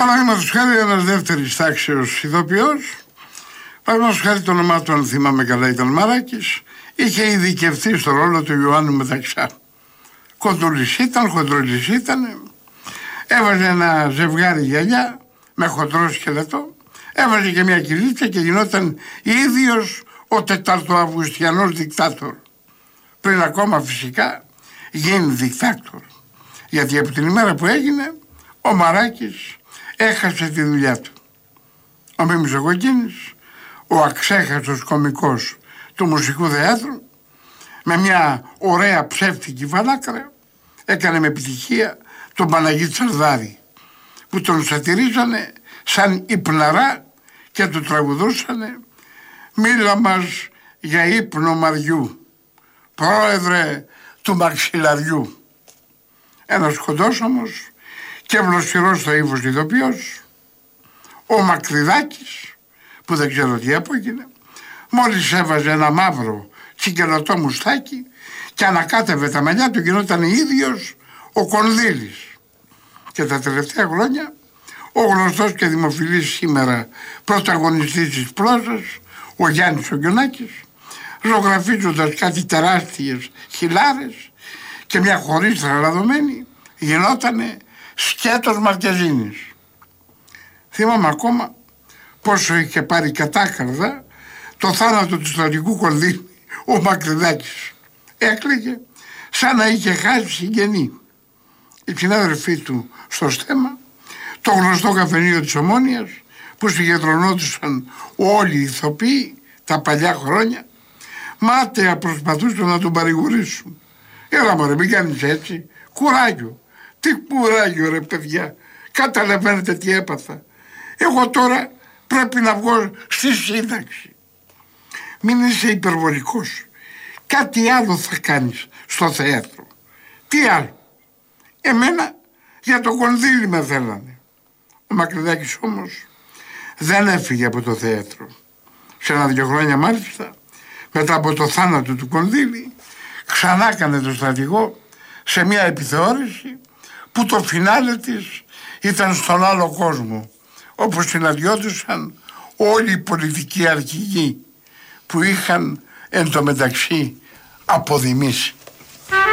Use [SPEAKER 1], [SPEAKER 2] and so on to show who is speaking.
[SPEAKER 1] Παραδείγματος χάρη, ένας δεύτερης τάξεως ηθοποιός, παραδείγματος χάρη το όνομά του, αν θυμάμαι καλά, ήταν Μαράκης, είχε ειδικευτεί στο ρόλο του Ιωάννου Μεταξά. Κοντούλης ήταν, χοντρούλης ήταν, έβαζε ένα ζευγάρι γυαλιά με χοντρό σκελετό, έβαζε και μια κυλίτσα και γινόταν ίδιος ο τεταρτοαυγουστιανός δικτάτορ. Πριν ακόμα φυσικά γίνει δικτάτορ. Γιατί από την ημέρα που έγινε, ο Μαράκης έχασε τη δουλειά του. Ο Μίμης Κοκκίνης, ο αξέχαστος κωμικός του Μουσικού Θεάτρου, με μια ωραία ψεύτικη φαλάκρα, έκανε με επιτυχία τον Παναγί Τσαρδάρη, που τον σατυρίζανε σαν υπναρά και του τραγουδούσανε «Μίλα μας για ύπνο Μαριού, πρόεδρε του μαξιλαριού». Ένας κοντός όμως και βλοσιρός στο ύφος ηθοποιός, ο Μακρυδάκης, που δεν ξέρω τι απόγινε, μόλις έβαζε ένα μαύρο τσιγκελωτό μουστάκι και ανακάτευε τα μαλλιά του, γινόταν ίδιος ο Κονδύλης. Και τα τελευταία χρόνια ο γνωστός και δημοφιλής σήμερα πρωταγωνιστής της πρόζας, ο Γιάννης ο Γκιονάκης, ζωγραφίζοντας κάτι τεράστιες χιλάρες και μια χωρίστρα λαδωμένη, γινότανε σκέτος Μαρκεζίνης. Θυμάμαι ακόμα πόσο είχε πάρει κατάκαρδα το θάνατο του στρατηγού Κονδύλη ο Μακρυδάκης. Έκλαιγε σαν να είχε χάσει συγγενή. Οι συνάδελφοί του στο στέμα, το γνωστό καφενείο της Ομόνοιας, που συγκεντρωνόντουσαν όλοι οι ηθοποιοί τα παλιά χρόνια, μάταια προσπαθούσαν να τον παρηγορήσουν. Έλα μωρέ, μην κάνεις έτσι. Κουράγιο. Τι κουράγιο ρε παιδιά. Καταλαβαίνετε τι έπαθα. Εγώ τώρα πρέπει να βγω στη σύνταξη. Μην είσαι υπερβολικός. Κάτι άλλο θα κάνεις στο θέατρο. Τι άλλο. Εμένα για το Κονδύλι με θέλανε. Ο Μακρυδάκης όμως δεν έφυγε από το θέατρο. Σε 1-2 χρόνια μάλιστα, μετά από το θάνατο του Κονδύλη, ξανά έκανε το στρατηγό σε μια επιθεώρηση που το φινάλε της ήταν στον άλλο κόσμο, όπως συναντιόντουσαν όλοι οι πολιτικοί αρχηγοί που είχαν εν τω μεταξύ αποδημήσει.